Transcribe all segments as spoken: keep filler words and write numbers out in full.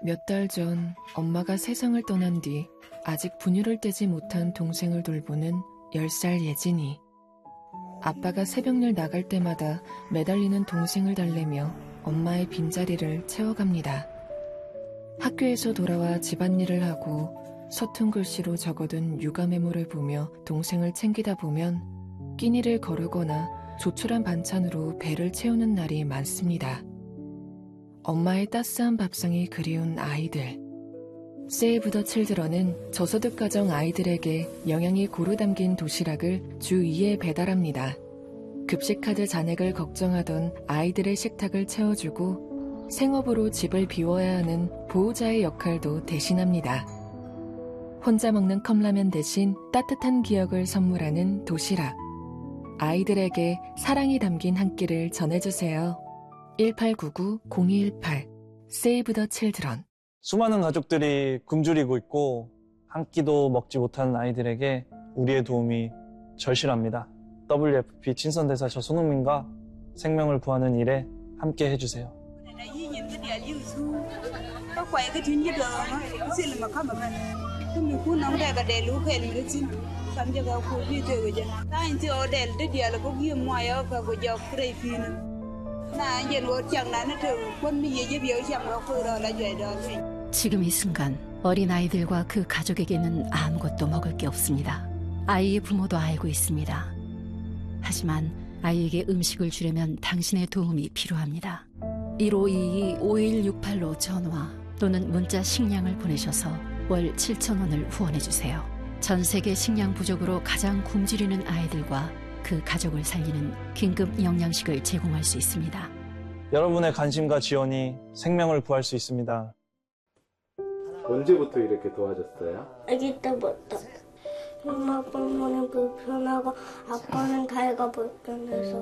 몇 달 전 엄마가 세상을 떠난 뒤 아직 분유를 떼지 못한 동생을 돌보는 열 살 예진이. 아빠가 새벽일 나갈 때마다 매달리는 동생을 달래며 엄마의 빈자리를 채워갑니다. 학교에서 돌아와 집안일을 하고 서툰 글씨로 적어둔 육아 메모를 보며 동생을 챙기다 보면 끼니를 거르거나 조촐한 반찬으로 배를 채우는 날이 많습니다. 엄마의 따스한 밥상이 그리운 아이들. 세이브 더 칠드런은 저소득 가정 아이들에게 영양이 고루 담긴 도시락을 주 이 회 배달합니다. 급식카드 잔액을 걱정하던 아이들의 식탁을 채워주고 생업으로 집을 비워야 하는 보호자의 역할도 대신합니다. 혼자 먹는 컵라면 대신 따뜻한 기억을 선물하는 도시락. 아이들에게 사랑이 담긴 한 끼를 전해주세요. 일팔구구 공이일팔 세이브 더 칠드런. 수많은 가족들이 굶주리고 있고 한 끼도 먹지 못하는 아이들에게 우리의 도움이 절실합니다. 더블유에프피 친선대사 저 손흥민과 생명을 구하는 일에 함께 해주세요. 지금 이 순간 어린아이들과 그 가족에게는 아무것도 먹을 게 없습니다. 아이의 부모도 알고 있습니다. 하지만 아이에게 음식을 주려면 당신의 도움이 필요합니다. 일오이이 오일육팔로 전화 또는 문자 식량을 보내셔서 월 칠천 원을 후원해주세요. 전 세계 식량 부족으로 가장 굶주리는 아이들과 그 가족을 살리는 긴급 영양식을 제공할 수 있습니다. 여러분의 관심과 지원이 생명을 구할 수 있습니다. 언제부터 이렇게 도와줬어요? 아기 때부터. 엄마 부모는 불편하고 아빠는 다이가 불편해서.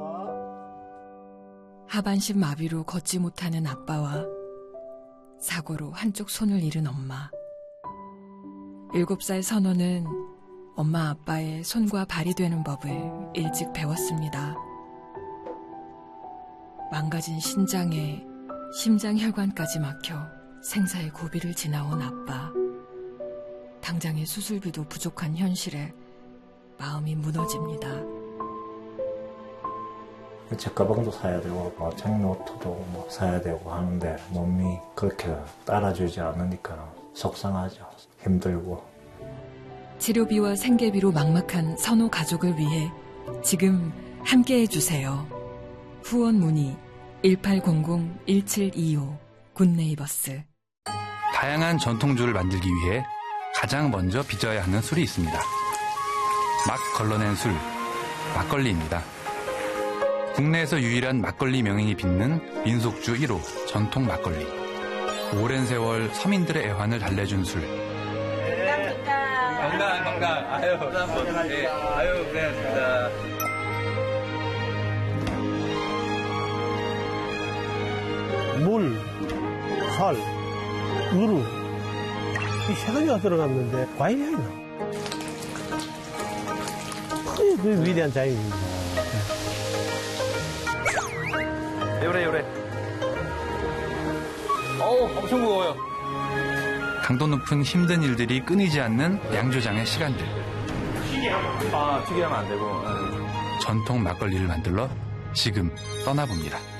하반신 마비로 걷지 못하는 아빠와 사고로 한쪽 손을 잃은 엄마. 일곱 살 선호는 엄마 아빠의 손과 발이 되는 법을 일찍 배웠습니다. 망가진 신장에 심장혈관까지 막혀 생사의 고비를 지나온 아빠. 당장의 수술비도 부족한 현실에 마음이 무너집니다. 제 가방도 사야 되고 뭐 책노트도 뭐 사야 되고 하는데 몸이 그렇게 따라주지 않으니까 속상하죠. 힘들고. 치료비와 생계비로 막막한 선호 가족을 위해 지금 함께해 주세요. 후원 문의 일팔공공 일칠이오 굿네이버스. 다양한 전통주를 만들기 위해 가장 먼저 빚어야 하는 술이 있습니다. 막 걸러낸 술, 막걸리입니다. 국내에서 유일한 막걸리 명인이 빚는 민속주 일 호 전통 막걸리. 오랜 세월 서민들의 애환을 달래준 술. 건강, 건강. 아유, 감사합니다. 네, 아유, 고생하셨습니다. 물, 살, 우루 이 세 가지가 들어갔는데 과일이 아니야. 그, 그 위대한 자연입니다. 요래 요래. 어우, 엄청 무거워요. 강도 높은 힘든 일들이 끊이지 않는 양조장의 시간들. 아, 튀기하면 안 되고. 전통 막걸리를 만들러 지금 떠나봅니다.